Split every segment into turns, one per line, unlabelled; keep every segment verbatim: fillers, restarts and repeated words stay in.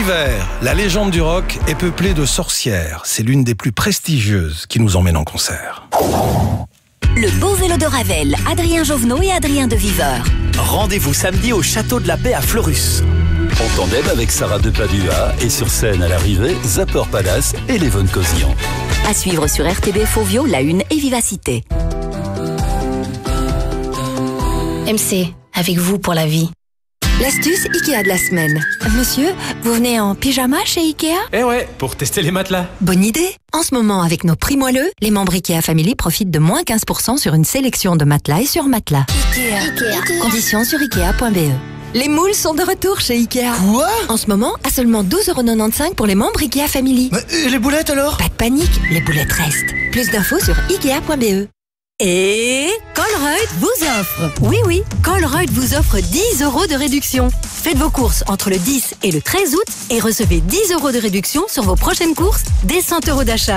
L'hiver, la légende du rock est peuplée de sorcières. C'est l'une des plus prestigieuses qui nous emmène en concert.
Le beau vélo de Ravel, Adrien Jovenot et Adrien de Viveur.
Rendez-vous samedi au Château de la Paix à Fleurus.
En tandem avec Sarah de Padua et sur scène à l'arrivée, Zapper Palace et Lévon Cosian.
À suivre sur R T B Fauvio, La Une et Vivacité.
M C, avec vous pour la vie.
L'astuce Ikea de la semaine. Monsieur, vous venez en pyjama chez Ikea?
Eh ouais, pour tester les matelas.
Bonne idée. En ce moment, avec nos prix moelleux, les membres Ikea Family profitent de moins quinze pour cent sur une sélection de matelas et sur matelas.
Ikea. Ikea.
Conditions sur ikea point b e. Les moules sont de retour chez Ikea.
Quoi?
En ce moment, à seulement douze euros quatre-vingt-quinze pour les membres Ikea Family.
Mais et les boulettes alors?
Pas de panique, les boulettes restent. Plus d'infos sur ikea point b e.
Et Colruyt vous offre, oui oui, Colruyt vous offre dix euros de réduction. Faites vos courses entre le dix et le treize août et recevez dix euros de réduction sur vos prochaines courses dès cent euros d'achat.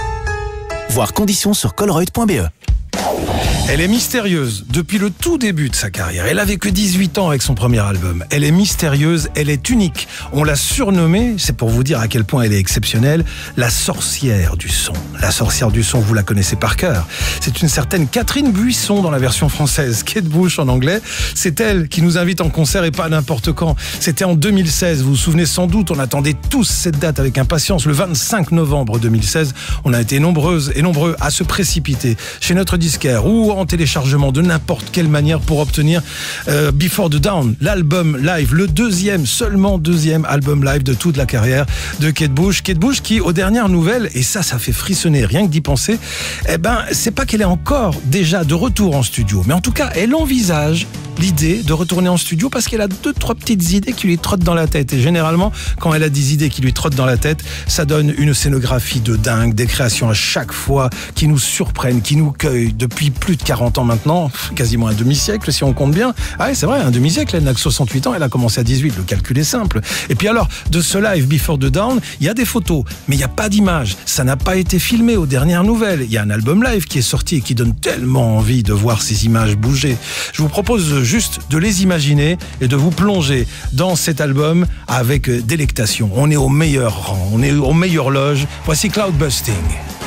Voir conditions sur colruyt point b e.
Elle est mystérieuse depuis le tout début de sa carrière. Elle avait que dix-huit ans avec son premier album. Elle est mystérieuse, elle est unique. On l'a surnommée, c'est pour vous dire à quel point elle est exceptionnelle, la sorcière du son. La sorcière du son, vous la connaissez par cœur. C'est une certaine Catherine Buisson dans la version française, Kate Bush en anglais. C'est elle qui nous invite en concert et pas n'importe quand. C'était en deux mille seize, vous vous souvenez sans doute, on attendait tous cette date avec impatience. Le vingt-cinq novembre deux mille seize, on a été nombreuses et nombreux à se précipiter chez notre disquaire ou en téléchargement de n'importe quelle manière pour obtenir euh, Before the Dawn, l'album live, le deuxième, seulement deuxième album live de toute la carrière de Kate Bush. Kate Bush qui, aux dernières nouvelles, et ça, ça fait frissonner rien que d'y penser, eh ben, c'est pas qu'elle est encore déjà de retour en studio, mais en tout cas, elle envisage l'idée de retourner en studio parce qu'elle a deux, trois petites idées qui lui trottent dans la tête. Et généralement, quand elle a des idées qui lui trottent dans la tête, ça donne une scénographie de dingue, des créations à chaque fois qui nous surprennent, qui nous cueillent depuis plus de quarante ans maintenant, quasiment un demi-siècle si on compte bien. Ah ouais, c'est vrai, un demi-siècle, elle n'a que soixante-huit ans, elle a commencé à dix-huit, le calcul est simple. Et puis alors, de ce live Before the Dawn, il y a des photos, mais il n'y a pas d'images. Ça n'a pas été filmé aux dernières nouvelles. Il y a un album live qui est sorti et qui donne tellement envie de voir ces images bouger. Je vous propose juste de les imaginer et de vous plonger dans cet album avec délectation. On est au meilleur rang, on est au meilleur loge. Voici Cloud Busting.